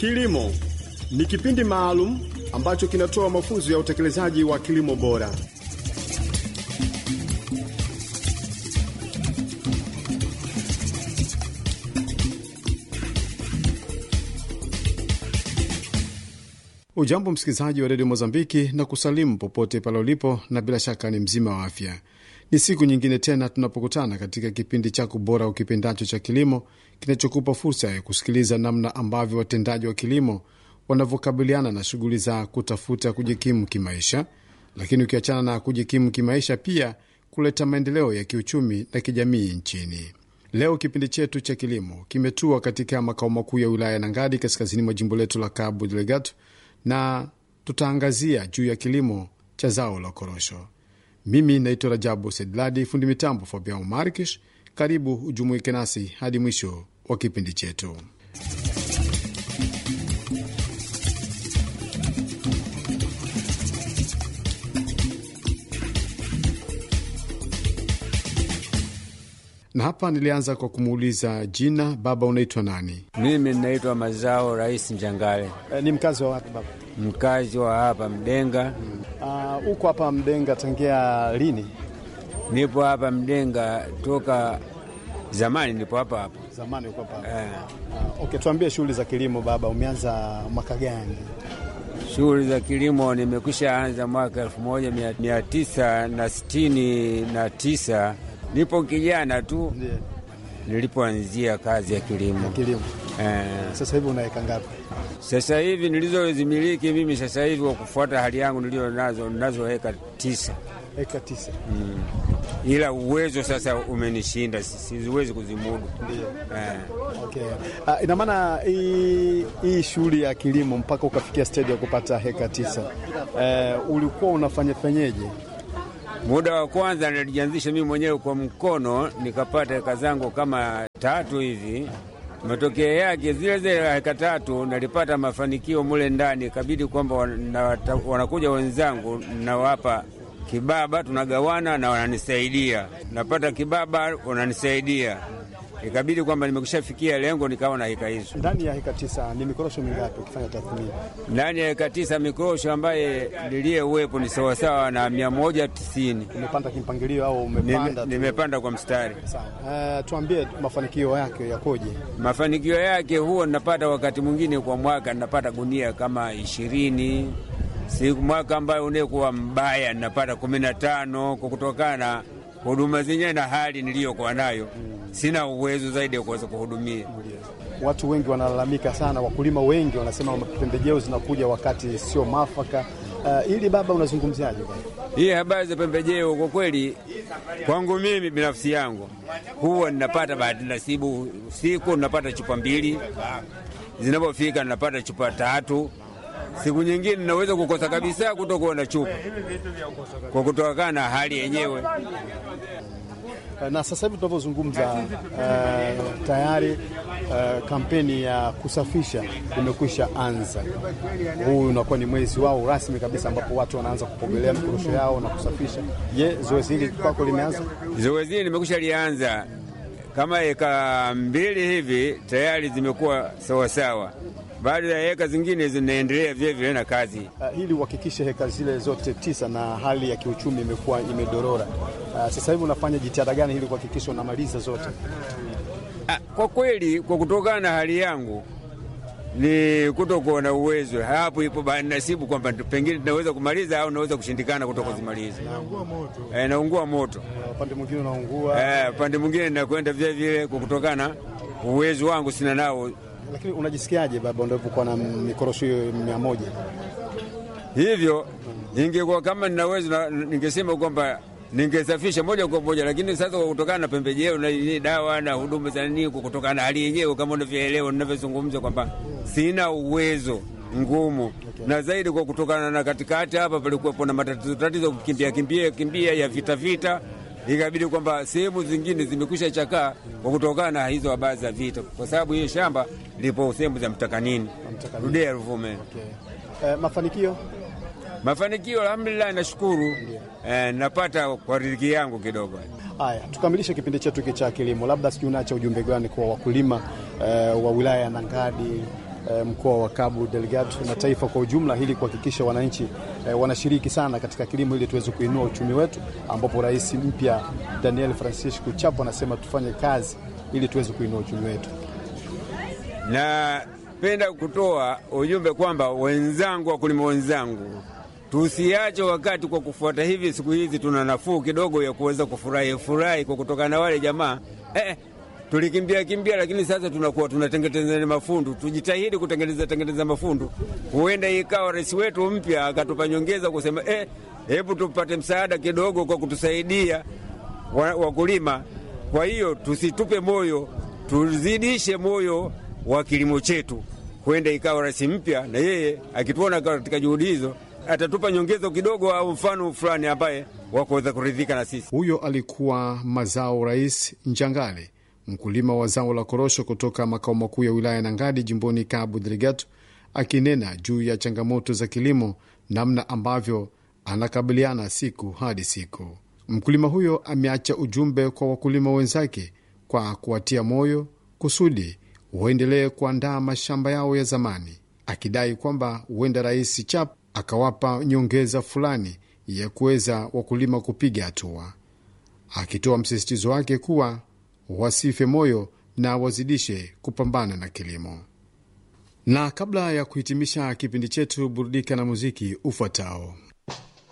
Kilimo ni kipindi maalum ambacho kinatoa mafunzo ya utekelezaji wa kilimo bora. Ujambo msikilizaji wa Radio Mozambiki na kusalimu popote pale ulipo, na bila shaka ni mzima wa afya. Ni siku nyingine tena tunapokutana katika kipindi chako bora ukipendacho cha kilimo, kinachokupa fursa ya kusikiliza namna ambavyo watendaji wa kilimo wanavyokabiliana na shughuli za kutafuta kujikimu kimaisha, lakini ukiachana na kujikimu kimaisha, pia kuleta maendeleo ya kiuchumi na kijamii nchini. Leo kipindi chetu cha kilimo kimetua katika makao makuu ya wilaya Nangadi, kaskazini mwa jimbo letu la Cabo Delgado, na tutaangazia juu ya kilimo cha zao la korosho. Mimi naitwa Rajabu Sedladi, fundi mitambo Fabian Markish. Karibu ujumuike nasi hadi mwisho wa kipindi chetu. Na hapa nilianza kwa kumuuliza jina. Baba, unaitwa nani? Mimi naitwa Mazao Rais Njangale. Ni mkazi wa wapi baba? Mkazi wa hapa Mdenga. Uko hapa Mdenga tangia lini? Nipo hapa Mdenga toka zamani, nipo hapa. Zamani uko hapa? Okay, tuambie shughuli za kilimo baba, umeanza mwaka gani? Shughuli za kilimo nimekwisha anza mwaka 1969. Nipo kijana tu nilipoanzia kazi ya kilimo. Sasa hivi unaeka ngapi? Sasa hivi nilizozimiliki mimi sasa hivi kwa kufuata hali yangu nilio nazo heka 9. Heka 9. Ila uwezo sasa umenishinda, siwezi kuzimudu. Ndio. Okay. Ina maana hii shughuli ya kilimo mpaka ukafikia stage ya kupata heka 9. Ulikuwa unafanyaje? Muda wa kwanza nilianzisha mimi mwenyewe kwa mkono, nikapata heka zangu kama 3 hivi. Matokeo yake zile heka 3 nilipata mafanikio mule ndani, ikabidi kwamba wanakuja wenzangu na wapa kibaba, tunagawana na wananisaidia. Napata kibaba, wananisaidia. Ikabidi kwamba nimekwishafikia lengo, nikawa na heka hizo. Ndani ya heka 9 ni mikorosho mingapi ukifanya tathmini? Ndani ya heka 9 mikorosho ambaye niliyewepo ni sawasawa na 190. Umepanda kimpangilio au umepanda? Nimepanda kwa mstari. Sawa. Tuambie mafanikio yake yakoje? Mafanikio yake huwa napata wakati mwingine kwa mwaka napata gunia kama 20. Siku mwaka ambayo unekuwa mbaya napata 15, kwa kutokana huduma zenyewe na hali niliyokuwa nayo. Sina uwezo zaidi ya kuweza kuhudumia. Watu wengi wanalalamika sana, wakulima wengi wanasema pembejeo zinakuja wakati sio mwafaka. Ili baba unazungumziaje baba? Hii habari za pembejeo kwa kweli kwangu mimi binafsi yangu huwa ninapata bahati nasibu, siku napata chupa 2, zinapofika napata chupa 3. Siku nyingine naweza kukosa kabisa kutokuwa na chupa kwa kutokana na hali yenyewe. Na sasa hivi tunavyozungumza, tayari kampeni ya kusafisha imekwisha anza. Huu unakuwa ni mwezi wao rasmi kabisa ambapo watu wanaanza kupogelea mikorosho yao na kusafisha. Je, zoezi hili kwako limeanza? Zoezi hili nimekwisha lianza kama heka 2 hivi, tayari zimekuwa sawa. Baada ya heka zingine zinaendelea vile na kazi. Ili uhakikishe heka zile zote 9 na hali ya kiuchumi imekuwa imedorora. Sasa hivi unafanya jitihada gani ili kuhakikisha unamaliza zote? Kwa kweli kwa kutokana na hali yangu ni kutokuwa na uwezo. Hapo ipo bahati nasibu kwamba pengine tunaweza kumaliza au naweza kushindikana kutokuzimaliza. Naungua moto. Upande mwingine unaungua. Upande mwingine nakwenda vile kwa kutokana uwezo wangu sina nao. Lakini unajisikiaje baba unapokuwa na mikorosho 100? Hivyo ingekuwa kama nina uwezo ningesema kwamba ningesafisha moja kwa moja, lakini sasa kutokana na pembejeo na dawa na huduma za nini, kutokana na hali yenyewe kama unavyoelewa ninavyozungumza kwamba sina uwezo ngumu. Okay. Na zaidi kwa kutokana na katikati hapa palikuwa na matatizo kimbia ya vita. Ikabidi kwamba sehemu zingine zimekwisha chakaa kwa kutokana na hizo habari za vita, kwa sababu hiyo shamba lipo sehemu za Mtakanini, Rudea Ruvume. Okay. Mafanikio alhamdulillah, nashukuru. Napata kwa riziki yangu kidogo. Haya, tukamilishe kipindi chetu cha kilimo. Labda sijui unaacha ujumbe gani kwa wakulima wa wilaya ya Nangadi mkoa wa Cabo Delgado na taifa kwa ujumla, ili kuhakikisha wananchi wanashiriki sana katika kilimo ili tuweze kuinua uchumi wetu, ambapo rais mpya Daniel Francisco Chapo anasema tufanye kazi ili tuweze kuinua uchumi wetu. Napenda kutoa ujumbe kwamba wenzangu, wakulima wenzangu, tusiache wakati kwa kufuata hivi. Siku hizi tuna nafuu kidogo ya kuweza kufurahi kwa kutokana na wale jamaa tulikimbia, lakini sasa tunakuwa tunatengeneza mafundu. Tujitahidi kutengeneza mafundu. Huenda ikawa rais wetu mpya akatupa nyongeza kusema hebu tupate msaada kidogo kwa kutusaidia wakulima. Kwa hiyo tusitupe moyo, tuzidishe moyo wa kilimo chetu. Huenda ikawa rais mpya na yeye akituona katika juhudi hizo atatupa nyongezo kidogo au mfano fulani ambaye wakuweza kuridhika na sisi. Huyo alikuwa Mazao Rais Njangale, mkulima wa zao la korosho kutoka makao makuu ya wilaya Nangadi jimboni Cabo Delgado, akinena juu ya changamoto za kilimo, namna ambavyo anakabiliana siku hadi siku. Mkulima huyo ameacha ujumbe kwa wakulima wenzake kwa kuwatia moyo kusudi waendelee kuandaa mashamba yao ya zamani, akidai kwamba huenda Rais Chapo akawapa nyongeza fulani ya kuweza wakulima kupiga hatua, akitoa msisitizo wake kuwa wasife moyo na wazidishe kupambana na kilimo. Na kabla ya kuhitimisha kipindi chetu, burudika na muziki ufuatao.